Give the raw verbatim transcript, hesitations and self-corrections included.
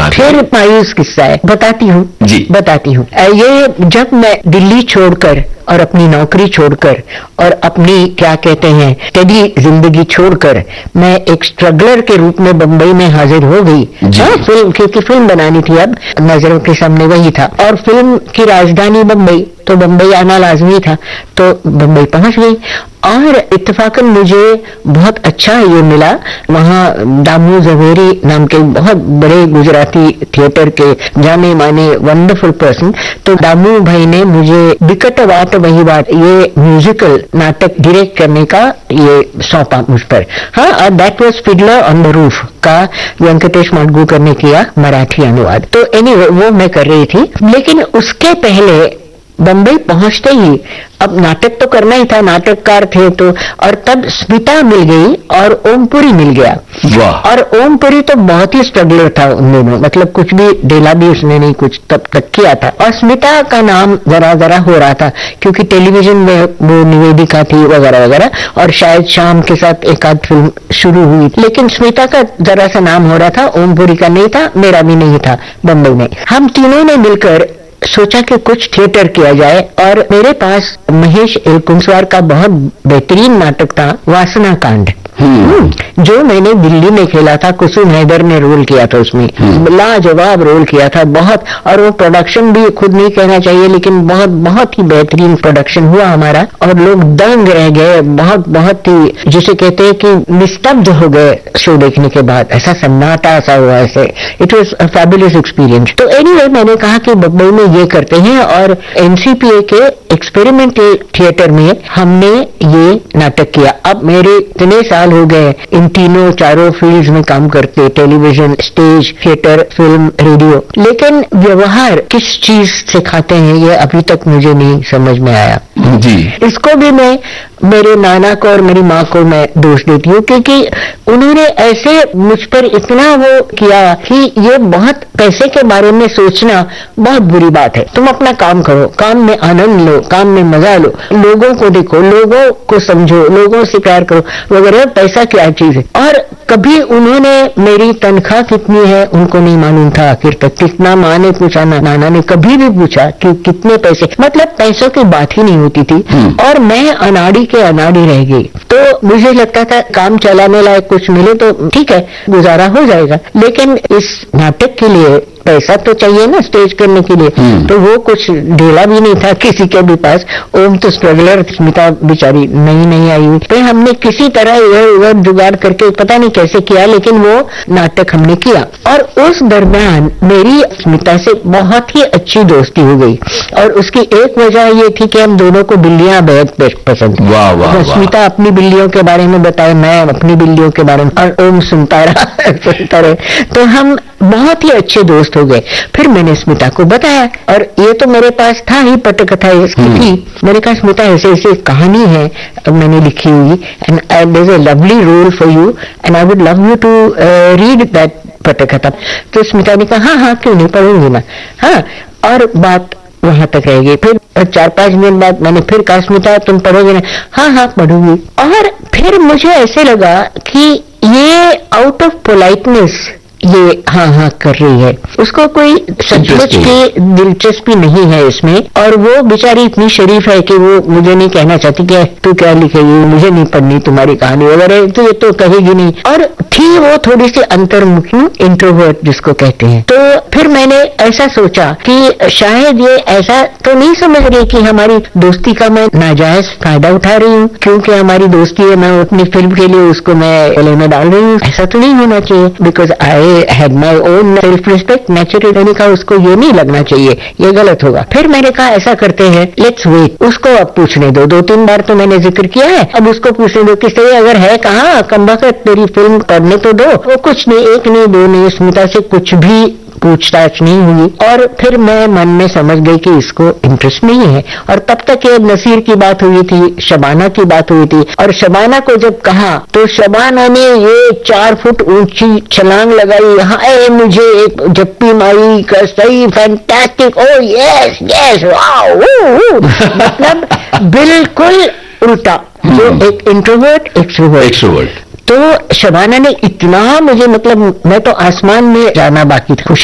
बात फिर मायूस किस्सा है, बताती हूँ जी बताती हूँ। ये जब मैं दिल्ली छोड़कर और अपनी नौकरी छोड़कर और अपनी क्या कहते हैं स्टडी जिंदगी छोड़कर मैं एक स्ट्रगलर के रूप में बंबई में हाजिर हो गई। हाँ, फिल्म, क्योंकि फिल्म बनानी थी, अब नजरों के सामने वही था और फिल्म की राजधानी बंबई, तो बंबई आना लाजमी था, तो बंबई पहुंच गई। और इत्तेफाकन मुझे बहुत अच्छा ये मिला, वहाँ दामू जवेरी नाम के बहुत बड़े गुजराती थिएटर के जाने माने वंडरफुल पर्सन, तो दामू भाई ने मुझे बिकट बात वही बात ये म्यूजिकल नाटक डायरेक्ट करने का ये सौंपा मुझ पर। हाँ, that was Fiddler on the roof का वेंकटेश माडगूकर ने किया मराठी अनुवाद। तो एनीवे वो मैं कर रही थी, लेकिन उसके पहले बंबई पहुंचते ही अब नाटक तो करना ही था, नाटककार थे तो, और तब स्मिता मिल गई और ओमपुरी मिल गया। और ओमपुरी तो बहुत ही स्ट्रगलर था उन दिनों, मतलब कुछ भी डेला भी उसने नहीं कुछ तब तक किया था। और स्मिता का नाम जरा जरा हो रहा था क्योंकि टेलीविजन में वो निवेदिका थी वगैरह वगैरह, और शायद शाम के साथ एक आध फिल्म शुरू हुई, लेकिन स्मिता का जरा सा नाम हो रहा था, ओमपुरी का नहीं था, मेरा भी नहीं था बंबई में। हम तीनों ने मिलकर सोचा कि कुछ थिएटर किया जाए, और मेरे पास महेश एलकुंचवार का बहुत बेहतरीन नाटक था वासना कांड, जो मैंने दिल्ली में खेला था। कुसुम हैदर ने रोल किया था उसमें, लाजवाब रोल किया था बहुत, और वो प्रोडक्शन भी खुद नहीं कहना चाहिए लेकिन बहुत बहुत ही बेहतरीन प्रोडक्शन हुआ हमारा, और लोग दंग रह गए, बहुत बहुत ही जिसे कहते हैं कि निस्तब्ध हो गए शो देखने के बाद, ऐसा सन्नाटा सा हुआ ऐसे। It was a fabulous experience. तो एनीवे मैंने कहा कि बम्बई में ये करते हैं, और एनसीपीए के एक्सपेरिमेंटल थिएटर में हमने ये नाटक किया। अब मेरे इतने साल हो गए इन तीनों चारों फील्ड्स में काम करते, television, stage, theatre, film, radio, लेकिन व्यवहार किस चीज से खाते हैं ये अभी तक मुझे नहीं समझ में आया जी। इसको भी मैं मेरे नाना को और मेरी माँ को मैं दोष देती हूँ, क्योंकि उन्होंने ऐसे मुझ पर इतना वो किया कि ये बहुत पैसे के बारे में सोचना बहुत बुरी बात है। तुम अपना काम करो, काम में आनंद लो, काम में मजा लो, लोगों को देखो, लोगों को समझो, लोगों से प्यार करो वगैरह। पैसा क्या चीज है? और कभी उन्होंने मेरी तनख्वाह कितनी है उनको नहीं मालूम था आखिर तक। कितना माँ ने पूछा, ना नाना ने कभी भी पूछा कि कितने पैसे, मतलब पैसों की बात ही नहीं होती थी। और मैं अनाड़ी के अनाड़ी रह गई। तो मुझे लगता था काम चलाने लायक कुछ मिले तो ठीक है, गुजारा हो जाएगा, लेकिन इस नाटक के लिए पैसा तो चाहिए ना स्टेज करने के लिए। तो वो कुछ ढेला भी नहीं था किसी के भी पास। ओम तो स्ट्रगलर, स्मिता बेचारी नहीं नहीं आई हुई। तो हमने किसी तरह इधर उधर जुगाड़ करके पता नहीं कैसे किया, लेकिन वो नाटक हमने किया। और उस दरम्यान मेरी स्मिता से बहुत ही अच्छी दोस्ती हो गई, और उसकी एक वजह ये थी कि हम दोनों को बिल्लियां बहुत पसंद थी। वाह वाह, स्मिता अपनी बिल्लियों के बारे में बताए, मैं अपनी बिल्लियों के बारे में, और ओम सुनता रहा सुनता रहे। तो हम बहुत ही अच्छे दोस्त हो गए। फिर मैंने स्मिता को बताया, और ये तो मेरे पास था ही, पटकथा इसकी थी। मैंने कहा स्मिता ऐसे ऐसे कहानी है मैंने लिखी हुई, and there is a lovely role for you and I would love you to read that पटकथा। तो स्मिता ने कहा हाँ हाँ क्यों नहीं, पढ़ूंगी मैं। हाँ, और बात वहां तक रह गई। फिर चार पांच दिन बाद मैंने फिर कहा स्मिता तुम पढ़ोगे ना? हाँ हाँ पढ़ूंगी। और फिर मुझे ऐसे लगा कि ये आउट ऑफ पोलाइटनेस ये हाँ हाँ कर रही है, उसको कोई सचमुच की दिलचस्पी नहीं है इसमें। और वो बेचारी इतनी शरीफ है कि वो मुझे नहीं कहना चाहती कि तू क्या लिखेगी, मुझे नहीं पढ़नी तुम्हारी कहानी वगैरह, तो ये तो कहेगी नहीं। और थी वो थोड़ी सी अंतर्मुखी, इंट्रोवर्ट जिसको कहते हैं। तो फिर मैंने ऐसा सोचा कि शायद ये ऐसा तो नहीं समझ रही कि हमारी दोस्ती का मैं नाजायज फायदा उठा रही हूँ, क्योंकि हमारी दोस्ती है, मैं अपनी फिल्म के लिए उसको मैं एले में डाल रही हूँ। ऐसा तो नहीं होना चाहिए, because I had my own self respect, natural. मैंने कहा उसको ये नहीं लगना चाहिए, ये गलत होगा। फिर मैंने कहा ऐसा करते हैं, लेट्स वेट, उसको अब पूछने दो। दो तीन बार तो मैंने जिक्र किया है, अब उसको पूछने दो कि सही अगर है कहाँ कमबख्त तेरी फिल्म करने तो दो। वो कुछ नहीं, एक नहीं दो नहीं, स्मिता से कुछ भी पूछताछ नहीं हुई। और फिर मैं मन में समझ गई कि इसको इंटरेस्ट नहीं है। और तब तक ये नसीर की बात हुई थी, शबाना की बात हुई थी, और शबाना को जब कहा तो शबाना ने ये चार फुट ऊंची छलांग लगाई, हाय मुझे एक जप्पी मारी का सही, फैंटास्टिक, ओ यस यस वाओ, मतलब बिल्कुल उल्टा, जो एक इंट्रोवर्ट एक्सट्रोवर्ट एक्सट्रोवर्ट तो शबाना ने इतना मुझे, मतलब मैं तो आसमान में जाना बाकी था खुशी